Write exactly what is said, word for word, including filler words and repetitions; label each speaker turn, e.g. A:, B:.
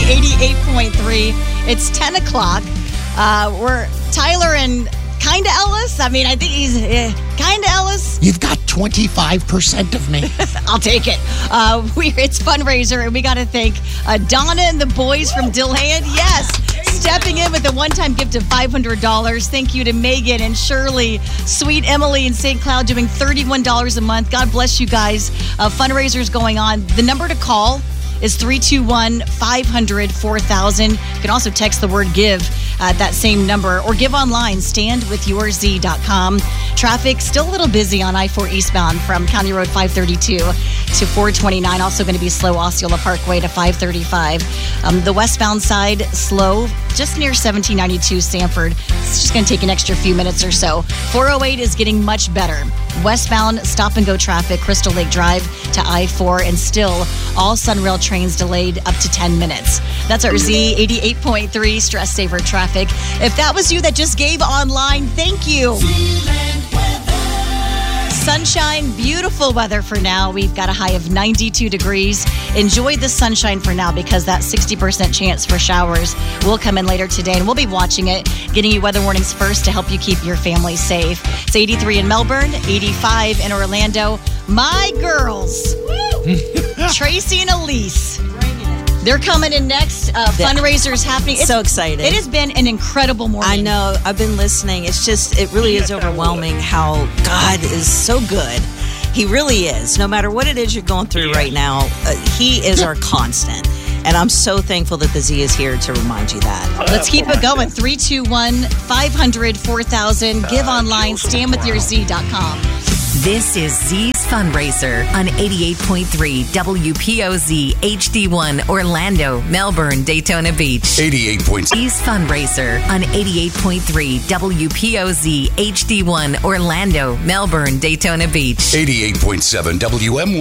A: eighty-eight point three. It's ten o'clock. Uh, we're Tyler and kind of Ellis. I mean, I think he's uh, kind of Ellis.
B: You've got twenty-five percent of me.
A: I'll take it. Uh, we It's fundraiser, and we got to thank uh, Donna and the boys from Dillhand. Yes, stepping in with a one-time gift of five hundred dollars. Thank you to Megan and Shirley, sweet Emily in Saint Cloud doing thirty-one dollars a month. God bless you guys. Uh, fundraisers going on. The number to call is three two one, five hundred, four thousand. You can also text the word give at that same number or give online, stand with your z dot com. Traffic still a little busy on I four eastbound from County Road five thirty-two to four twenty-nine. Also going to be slow Osceola Parkway to five thirty-five. Um, the westbound side slow just near seventeen ninety-two Sanford. It's just going to take an extra few minutes or so. four oh eight is getting much better. Westbound stop and go traffic, Crystal Lake Drive to I four, and still all Sunrail trains delayed up to ten minutes. That's our Z eighty-eight point three Stress Saver traffic. If that was you that just gave online, thank you. Sunshine, beautiful weather for now. We've got a high of ninety-two degrees. Enjoy the sunshine for now because that sixty percent chance for showers will come in later today, and we'll be watching it, getting you weather warnings first to help you keep your family safe. It's eighty-three in Melbourne, eighty-five in Orlando. My girls, Tracy and Elise. They're coming in next. Uh, fundraisers happening. It's
C: so excited.
A: It has been an incredible morning.
C: I know. I've been listening. It's just, it really is overwhelming how God is so good. He really is. No matter what it is you're going through right now, uh, He is our constant. And I'm so thankful that the Z is here to remind you that.
A: Let's keep it going. three two one, five hundred, four thousand. Give online. stand with your z dot com.
D: This is Z's Fundraiser on eighty-eight point three W P O Z H D one Orlando, Melbourne, Daytona Beach.
E: eighty-eight point six
D: Z's Fundraiser on eighty-eight point three W P O Z H D one Orlando, Melbourne, Daytona Beach.
E: eighty-eight point seven W M